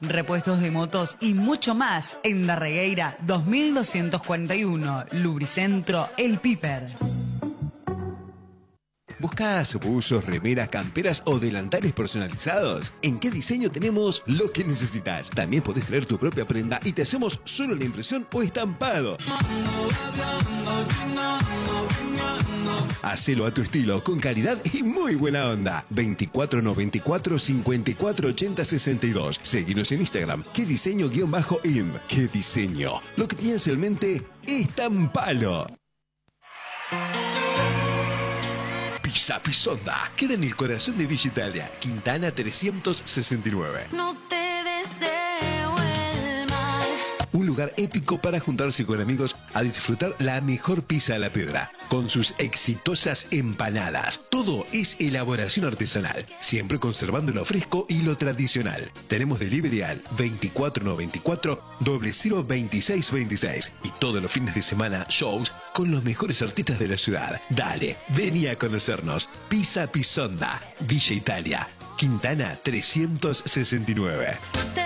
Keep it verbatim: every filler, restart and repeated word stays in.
repuestos de motos y mucho más en Darregueira dos mil doscientos cuarenta y uno, Lubricentro El Piper. ¿Buscas buzos, remeras, camperas o delantales personalizados? ¿En qué diseño tenemos lo que necesitas? También podés crear tu propia prenda y te hacemos solo la impresión o estampado. Hacelo a tu estilo, con calidad y muy buena onda. veinticuatro noventa y cuatro, cincuenta y cuatro ochenta sesenta y dos. Seguinos en Instagram. ¿Qué diseño guión bajo in? ¿Qué diseño? Lo que tienes en mente, estampalo. Pizza Pisonda queda en el corazón de Villa Italia, Quintana trescientos sesenta y nueve. No te deseo el mal. Un lugar épico para juntarse con amigos a disfrutar la mejor pizza a la piedra, con sus exitosas empanadas. Todo es elaboración artesanal, siempre conservando lo fresco y lo tradicional. Tenemos delivery al veinticuatro noventa y cuatro, cero cero veintiséis veintiséis y todos los fines de semana shows con los mejores artistas de la ciudad. Dale, vení a conocernos. Pizza Pisonda, Villa Italia, Quintana trescientos sesenta y nueve.